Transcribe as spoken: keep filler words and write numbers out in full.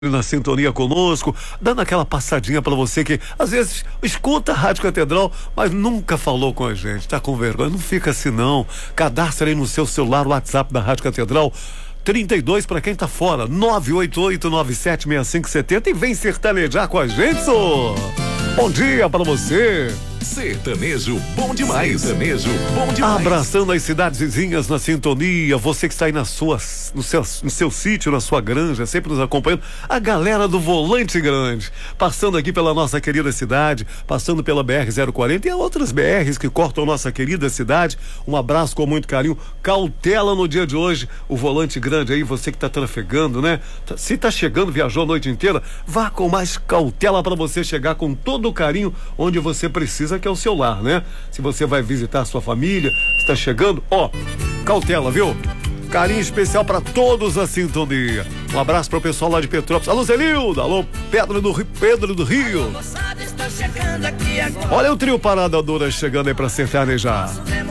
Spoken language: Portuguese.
na sintonia conosco, dando aquela passadinha para você que às vezes escuta a Rádio Catedral, mas nunca falou com a gente, tá com vergonha, não fica assim não. Cadastre aí no seu celular o WhatsApp da Rádio Catedral trinta e dois para quem tá fora, nove oito oito nove sete seis cinco sete zero, e vem sertanejar com a gente, só. Bom dia para você. Sertanejo bom demais. Sertanejo bom demais. Abraçando as cidades vizinhas na sintonia, você que está aí na sua, no seu, no seu sítio, na sua granja, sempre nos acompanhando, a galera do Volante Grande, passando aqui pela nossa querida cidade, passando pela B R zero quarenta e outras B Rs que cortam nossa querida cidade. Um abraço com muito carinho, cautela no dia de hoje, o Volante Grande aí, você que está trafegando, né? Se está chegando, viajou a noite inteira, vá com mais cautela para você chegar com todo o carinho onde você precisa, que é o seu lar, né? Se você vai visitar a sua família, está chegando, ó, cautela, viu? Carinho especial para todos a sintonia. Um abraço para o pessoal lá de Petrópolis. Alô, Zelilda, alô, Pedro do Rio, Pedro do Rio. Olha o trio Parada Dura chegando aí para sertanejar.